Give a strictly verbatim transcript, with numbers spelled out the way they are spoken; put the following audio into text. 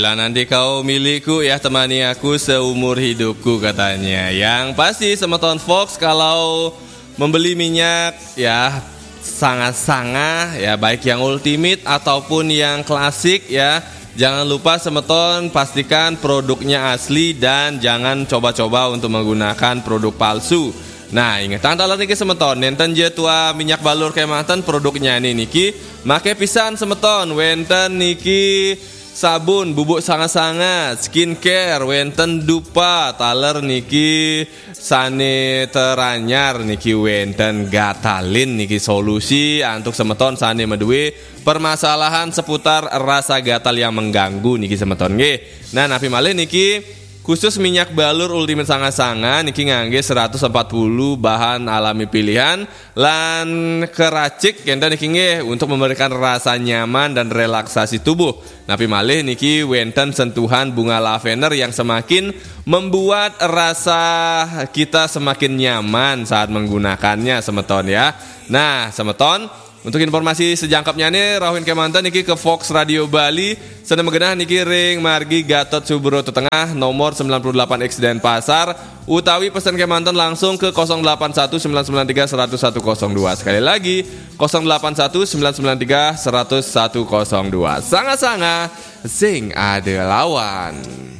Lah nanti kau milikku ya, temani aku seumur hidupku katanya. Yang pasti semeton Fox kalau membeli minyak ya sangat-sangat ya, baik yang ultimate ataupun yang klasik ya. Jangan lupa semeton pastikan produknya asli dan jangan coba-coba untuk menggunakan produk palsu. Nah ingat tanggal niki semeton nenten je tua minyak balur kematan produknya ini niki make pisan semeton wenten niki sabun bubuk sangat-sangat, skincare, wenten dupa, taler niki sane teranyar, niki wenten gatalin, niki solusi untuk semeton sane medue permasalahan seputar rasa gatal yang mengganggu niki semeton nggih. Nah napi malih niki khusus minyak balur ultimate sangat-sangat niki ngangge seratus empat puluh bahan alami pilihan lan keracik kenta niki nggih untuk memberikan rasa nyaman dan relaksasi tubuh. Napi malih niki wenten sentuhan bunga lavender yang semakin membuat rasa kita semakin nyaman saat menggunakannya semeton ya. Nah semeton, untuk informasi sejangkapnya nih rawin kemantan niki ke Fox Radio Bali sedang mengenah niki ring margi Gatot Subroto Tengah nomor sembilan puluh delapan X Denpasar utawi pesan kemantan langsung ke nol delapan satu sembilan sembilan tiga satu satu nol dua. Sekali lagi nol delapan satu sembilan sembilan tiga satu satu nol dua. Sangat-sangat sing ada lawan.